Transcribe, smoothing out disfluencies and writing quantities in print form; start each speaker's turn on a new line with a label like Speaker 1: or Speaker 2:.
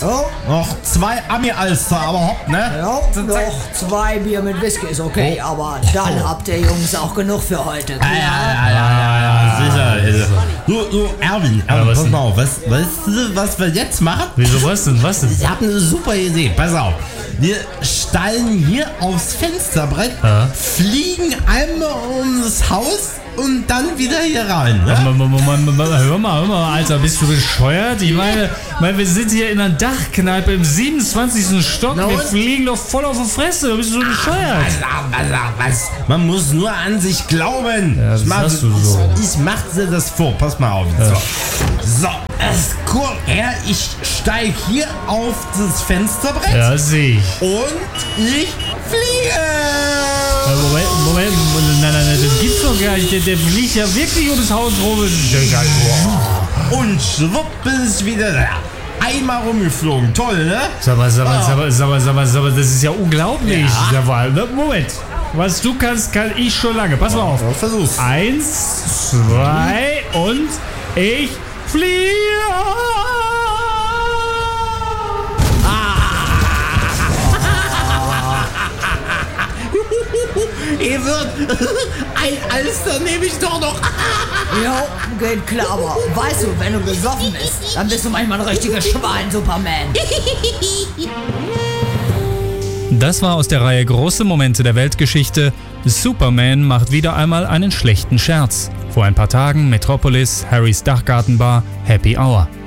Speaker 1: Oh.
Speaker 2: Noch 2 Ami-Alster, aber hopp, ne?
Speaker 1: Ja, noch 2 Bier mit Whisky ist okay, aber dann habt ihr Jungs auch genug für heute. Klar?
Speaker 2: Ja, sicher. Du, Erwin,
Speaker 3: was
Speaker 2: pass
Speaker 3: denn?
Speaker 2: mal auf, weißt du, was wir jetzt machen?
Speaker 3: Wieso, was denn?
Speaker 2: Ich habe eine super Idee, pass auf. Wir steigen hier aufs Fensterbrett,
Speaker 3: Ja.
Speaker 2: fliegen einmal ums Haus und dann wieder hier rein. Ne?
Speaker 3: Hör mal, Alter, bist du bescheuert? Ich meine, wir sind hier in einer Dachkneipe im 27. Stock.
Speaker 2: Na
Speaker 3: Wir
Speaker 2: und?
Speaker 3: fliegen doch voll auf die Fresse. Bist du bescheuert?
Speaker 2: Was? Man muss nur an sich glauben.
Speaker 3: Ja, das sagst du so.
Speaker 2: Ich mach dir das vor. Pass mal auf. So, guck her, ich steig hier auf das Fensterbrett
Speaker 3: Ja, sehe ich.
Speaker 2: und ich fliege.
Speaker 3: Moment, nein, das gibt's doch gar nicht. Der fliegt ja wirklich ums Haus rum. Das ist ja geil.
Speaker 2: Und schwupp ist wieder da. Einmal rumgeflogen. Toll, ne?
Speaker 3: Sag mal, das ist ja unglaublich.
Speaker 2: Ja.
Speaker 3: Sag mal, Moment. Was du kannst, kann ich schon lange. Pass mal auf.
Speaker 2: Versuch's.
Speaker 3: 1, 2 und ich fliehe.
Speaker 2: Ihr wird ein Alster nehme ich doch noch.
Speaker 1: Jo, geht klar, aber weißt du, wenn du besoffen bist, dann bist du manchmal ein richtiger Schwein, Superman.
Speaker 4: Das war aus der Reihe Große Momente der Weltgeschichte. Superman macht wieder einmal einen schlechten Scherz. Vor ein paar Tagen Metropolis, Harrys Dachgartenbar, Happy Hour.